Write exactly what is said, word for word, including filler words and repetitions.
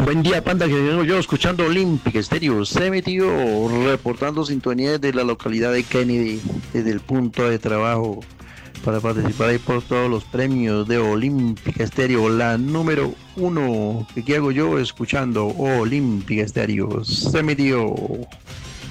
Buen día, Panda, que vengo yo escuchando Olympic Stereo. Se metió reportando sintonía desde la localidad de Kennedy, desde el punto de trabajo, para participar ahí por todos los premios de Olympic Stereo, la número uno. ¿Qué hago yo escuchando Olympic Stereo? Se metió.